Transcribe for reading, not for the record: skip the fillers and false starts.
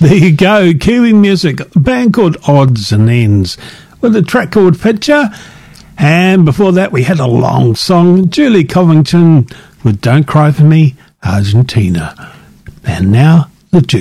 There you go, Kiwi music, a band called Odds and Ends, with a track called Picture. And before that, we had a long song, Julie Covington with Don't Cry For Me, Argentina. And now, the Duke.